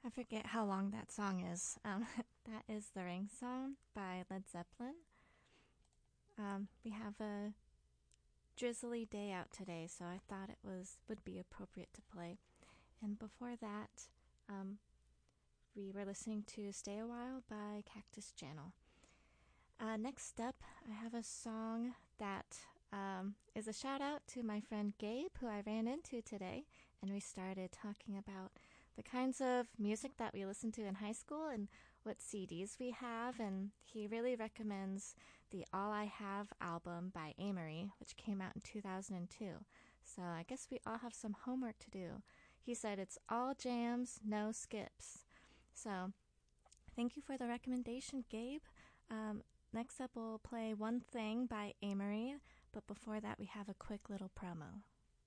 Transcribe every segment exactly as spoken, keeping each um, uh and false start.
I forget how long that song is. Um, that is The Ring Song by Led Zeppelin. Um, we have a drizzly day out today, so I thought it was would be appropriate to play. And before that, um, we were listening to Stay a While by Cactus Channel. Uh, next up, I have a song that um, is a shout out to my friend Gabe, who I ran into today, and we started talking about the kinds of music that we listened to in high school and what C Ds we have, and he really recommends the All I Have album by Amory, which came out in two thousand two. So I guess we all have some homework to do. He said it's all jams, no skips. So thank you for the recommendation, Gabe. Um, next up, we'll play One Thing by Amory, but before that, we have a quick little promo.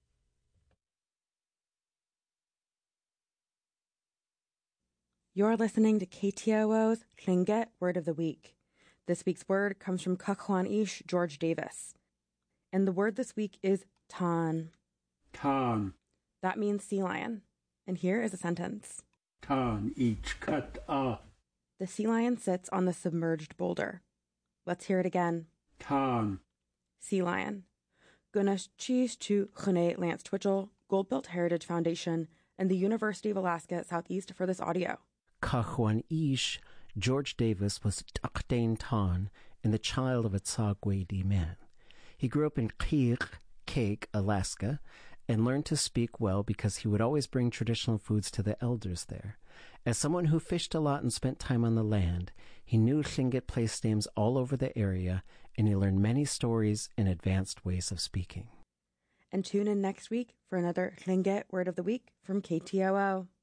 You're listening to K T O O's Tlingit Word of the Week. This week's word comes from Kakwan Ish George Davis. And the word this week is tan. Tan. That means sea lion. And here is a sentence. Tan ich kat a. The sea lion sits on the submerged boulder. Let's hear it again. Tan. Sea lion. Gunas cheese to Chune Lance Twitchell, Goldbelt Heritage Foundation, and the University of Alaska at Southeast for this audio. Kakwan Ish George Davis was Takdain Tan and the child of a Tsagwedi man. He grew up in Kir, Cake, Alaska, and learned to speak well because he would always bring traditional foods to the elders there. As someone who fished a lot and spent time on the land, he knew Tlingit place names all over the area, and he learned many stories and advanced ways of speaking. And tune in next week for another Tlingit Word of the Week from K T O O.